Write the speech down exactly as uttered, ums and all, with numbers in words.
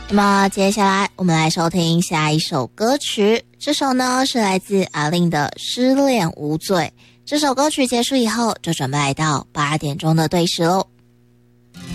那么接下来我们来收听下一首歌曲，这首呢是来自阿令的《失恋无罪》。这首歌曲结束以后，就准备来到八点钟的对时喽。